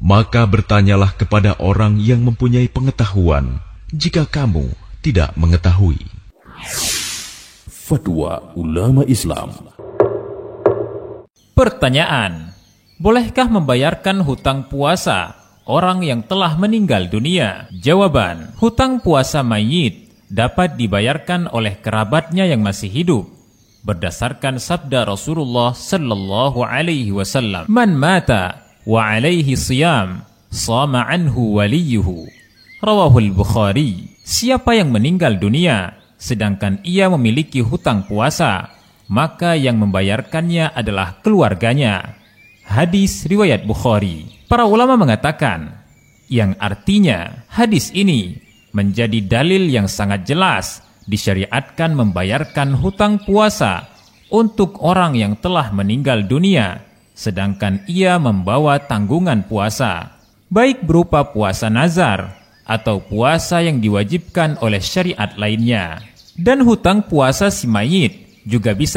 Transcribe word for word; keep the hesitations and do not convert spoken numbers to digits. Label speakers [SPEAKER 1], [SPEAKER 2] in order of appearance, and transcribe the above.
[SPEAKER 1] Maka bertanyalah kepada orang yang mempunyai pengetahuan, jika kamu tidak mengetahui.
[SPEAKER 2] Fatwa ulama Islam.
[SPEAKER 3] Pertanyaan: bolehkah membayarkan hutang puasa orang yang telah meninggal dunia? Jawaban: hutang puasa mayit dapat dibayarkan oleh kerabatnya yang masih hidup berdasarkan sabda Rasulullah sallallahu alaihi wasallam, "Man mata wa alaihi siyam, shama anhu waliyuhu." Rawahul Bukhari. Siapa yang meninggal dunia sedangkan ia memiliki hutang puasa, maka yang membayarkannya adalah keluarganya. Hadis riwayat Bukhari. Para ulama mengatakan, yang artinya hadis ini menjadi dalil yang sangat jelas disyariatkan membayarkan hutang puasa untuk orang yang telah meninggal dunia, sedangkan ia membawa tanggungan puasa, baik berupa puasa nazar atau puasa yang diwajibkan oleh syariat lainnya. Dan hutang puasa si mayit juga bisa